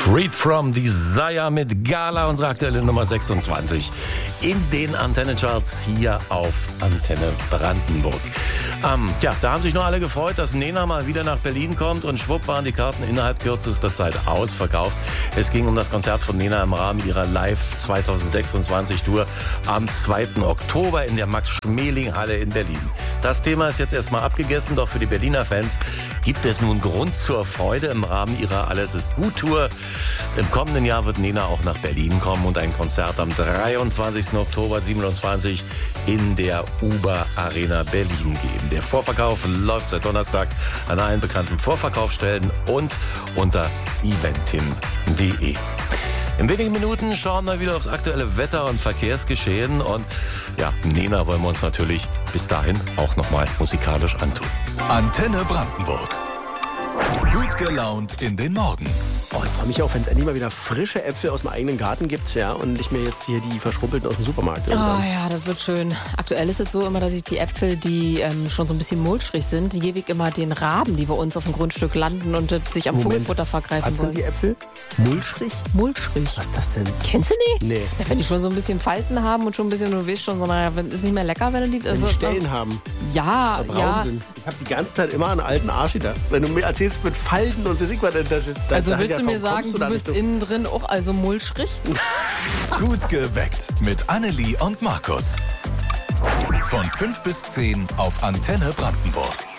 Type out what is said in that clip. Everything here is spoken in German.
Freed from Desire mit Gala, unsere aktuelle Nummer 26 in den Antenne-Charts hier auf Antenne Brandenburg. Da haben sich nur alle gefreut, dass Nena mal wieder nach Berlin kommt und schwupp waren die Karten innerhalb kürzester Zeit ausverkauft. Es ging um das Konzert von Nena im Rahmen ihrer Live 2026 Tour am 2. Oktober in der Max-Schmeling-Halle in Berlin. Das Thema ist jetzt erstmal abgegessen, doch für die Berliner Fans gibt es nun Grund zur Freude im Rahmen ihrer Alles ist gut Tour. Im kommenden Jahr wird Nena auch nach Berlin kommen und ein Konzert am 23. Oktober 27 in der Uber Arena Berlin geben. Der Vorverkauf läuft seit Donnerstag an allen bekannten Vorverkaufsstellen und unter eventim.de. In wenigen Minuten schauen wir wieder aufs aktuelle Wetter- und Verkehrsgeschehen und Nena wollen wir uns natürlich bis dahin auch nochmal musikalisch antun. Antenne Brandenburg. Gut gelaunt in den Morgen. Ich freue mich auch, wenn es endlich mal wieder frische Äpfel aus dem eigenen Garten gibt, und nicht mehr jetzt hier die verschrumpelten aus dem Supermarkt. Ja, das wird schön. Aktuell ist es so immer, dass ich die Äpfel, die schon so ein bisschen mulchrig sind, die gebe ich immer den Raben, die bei uns auf dem Grundstück landen und sich am Vogelfutter vergreifen Was wollen. sind die Äpfel? Mulchrig? Mulchrig. Was ist das denn? Kennst du die? Nee. Ja, wenn die schon so ein bisschen Falten haben und schon ein bisschen, du weißt schon, ist nicht mehr lecker, wenn du die... Wenn die Stellen haben, Ja, braun ja. sind. Ich habe die ganze Zeit immer einen alten Arsch da. Wenn du mir erzählst mit Falten und Physik, Also willst du mir sagen, du bist innen drin auch also mulchrig? Gut geweckt mit Annelie und Markus. Von 5 bis 10 auf Antenne Brandenburg.